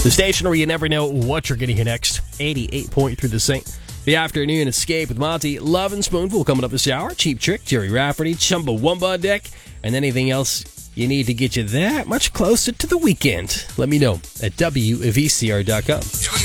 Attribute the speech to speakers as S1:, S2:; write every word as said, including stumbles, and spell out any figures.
S1: The station where you never know what you're going to hear next. eighty-eight point three The Saint. The Afternoon Escape with Monty. Love and Spoonful coming up this hour. Cheap Trick, Jerry Rafferty, Chumbawamba Deck, and anything else you need to get you that much closer to the weekend. Let me know at W V C R dot com.